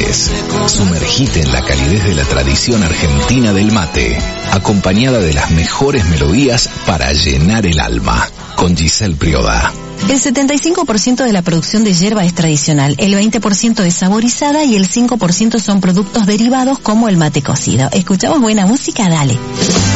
sabores. Sumergite en la calidez de la tradición argentina del mate, acompañada de las mejores melodías para llenar el alma. Con Giselle Prioda. El 75% de la producción de yerba es tradicional, el 20% es saborizada y el 5% son productos derivados como el mate cocido. ¿Escuchamos buena música? Dale.